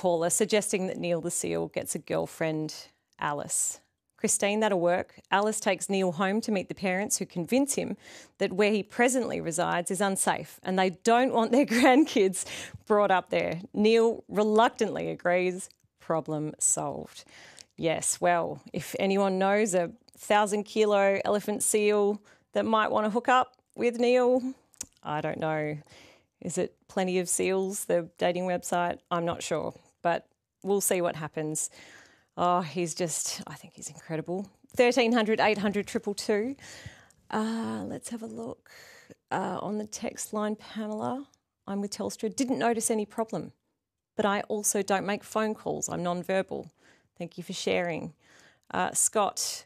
caller suggesting that Neil the seal gets a girlfriend, Alice. Christine, that'll work. Alice takes Neil home to meet the parents who convince him that where he presently resides is unsafe and they don't want their grandkids brought up there. Neil reluctantly agrees. Problem solved. Yes, well, if anyone knows a 1,000-kilo elephant seal that might want to hook up with Neil, I don't know. Is it Plenty of Seals, the dating website? I'm not sure, but we'll see what happens. Oh, I think he's incredible. 1300 800 222. Let's have a look. On the text line, Pamela, I'm with Telstra. Didn't notice any problem, but I also don't make phone calls. I'm non-verbal. Thank you for sharing. Scott,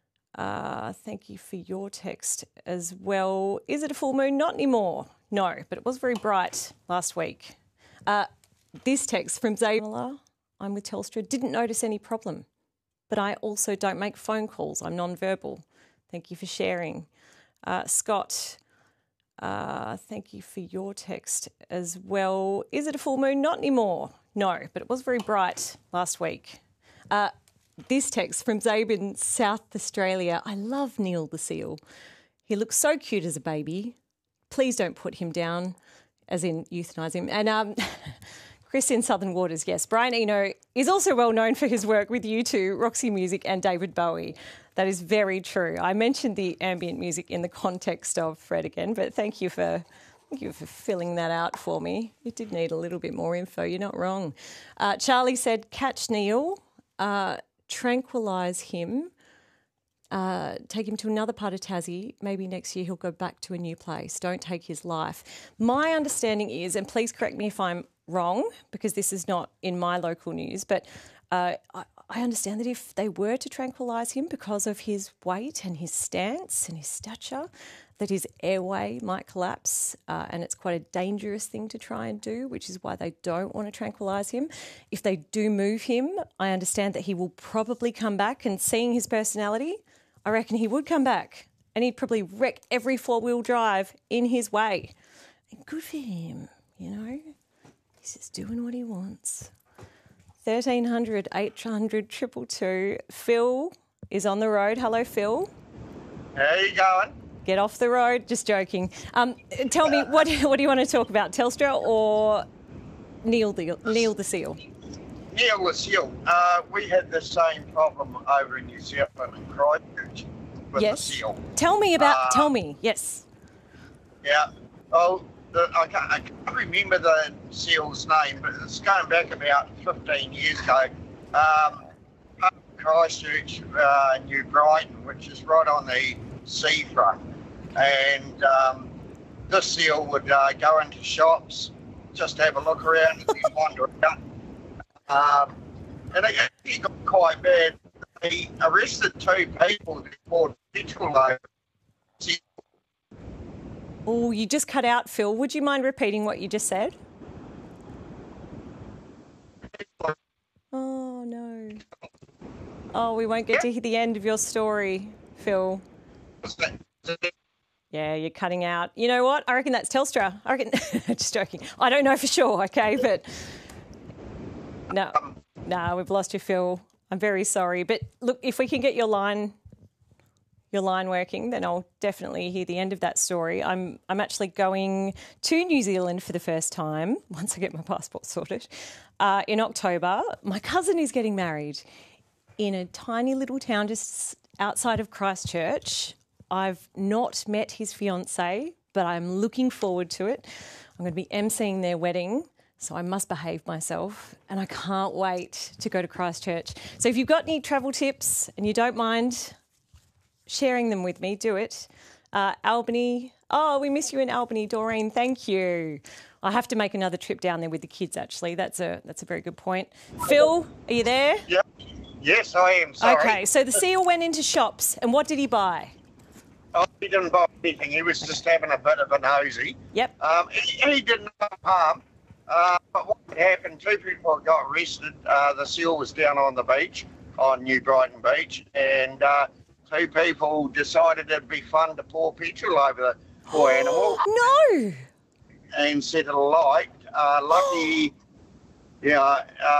thank you for your text as well. Is it a full moon? Not anymore. No, but it was very bright last week. This text from Zabala, I'm with Telstra. Didn't notice any problem, but I also don't make phone calls. I'm non-verbal. Thank you for sharing. Scott, thank you for your text as well. Is it a full moon? Not anymore. No, but it was very bright last week. This text from Zabe in South Australia. I love Neil the seal. He looks so cute as a baby. Please don't put him down, as in euthanise him. And Chris in Southern Waters, yes. Brian Eno is also well known for his work with U2, Roxy Music and David Bowie. That is very true. I mentioned the ambient music in the context of Fred again, but thank you for filling that out for me. You did need a little bit more info. You're not wrong. Charlie said, catch Neil, tranquilise him, take him to another part of Tassie. Maybe next year he'll go back to a new place. Don't take his life. My understanding is, and please correct me if I'm wrong, because this is not in my local news, but I understand that if they were to tranquilise him because of his weight and his stance and his stature, that his airway might collapse, and it's quite a dangerous thing to try and do, which is why they don't want to tranquilise him. If they do move him, I understand that he will probably come back, and seeing his personality, I reckon he would come back and he'd probably wreck every four-wheel drive in his way. And good for him, you know. He's just doing what he wants. 1300 800 222. Phil is on the road. Hello, Phil. How you going? Get off the road. Just joking. Tell me, what do you want to talk about, Telstra or Neil the seal? Neil the seal. We had the same problem over in New Zealand in Christchurch with the seal. Tell me, yes. Yeah. Oh, I can't remember the seal's name, but it's going back about 15 years ago. Christchurch, New Brighton, which is right on the seafront. And this seal would go into shops, just have a look around and then wander out. And it actually got quite bad. They arrested 2 people who poured petrol over. Oh, you just cut out, Phil. Would you mind repeating what you just said? Oh, no. Oh, we won't get to hear the end of your story, Phil. Yeah, you're cutting out. You know what? I reckon that's Telstra. I reckon... Just joking. I don't know for sure, okay, but... No, we've lost you, Phil. I'm very sorry. But look, if we can get your line working, then I'll definitely hear the end of that story. I'm actually going to New Zealand for the first time, once I get my passport sorted, in October. My cousin is getting married in a tiny little town just outside of Christchurch. I've not met his fiancée, but I'm looking forward to it. I'm going to be emceeing their wedding, so I must behave myself, and I can't wait to go to Christchurch. So if you've got any travel tips and you don't mind sharing them with me, do it. Albany. Oh, we miss you in Albany, Doreen. Thank you. I have to make another trip down there with the kids, actually. That's a very good point. Phil, are you there? Yep. Yes, I am. Sorry. Okay, so the seal went into shops, and what did he buy? Oh, he didn't buy anything. He was just having a bit of a nosy. Yep. He did no harm. But what happened, 2 people got arrested. The seal was down on the beach, on New Brighton Beach, and 2 people decided it'd be fun to pour petrol over the poor animal. No! And set it alight. Lucky,